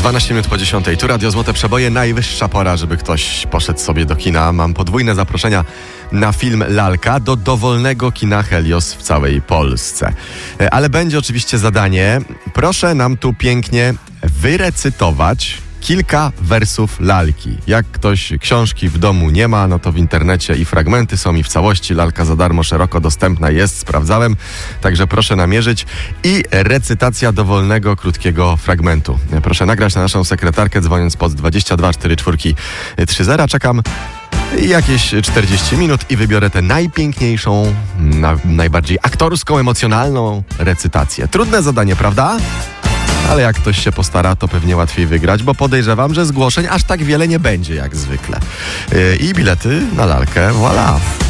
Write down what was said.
12 minut po 10. Tu Radio Złote Przeboje. Najwyższa pora, żeby ktoś poszedł sobie do kina. Mam podwójne zaproszenia na film Lalka do dowolnego kina Helios w całej Polsce. Ale będzie oczywiście zadanie. Proszę nam tu pięknie wyrecytować kilka wersów Lalki. Jak ktoś książki w domu nie ma, no to w internecie i fragmenty są i w całości. Lalka za darmo, szeroko dostępna jest, sprawdzałem. Także proszę namierzyć. I recytacja dowolnego, krótkiego fragmentu. Proszę nagrać na naszą sekretarkę, dzwoniąc pod 22 44 30. Czekam jakieś 40 minut i wybiorę tę najpiękniejszą, najbardziej aktorską, emocjonalną recytację. Trudne zadanie, prawda? Ale jak ktoś się postara, to pewnie łatwiej wygrać, bo podejrzewam, że zgłoszeń aż tak wiele nie będzie jak zwykle. I bilety na Lalkę, voilà.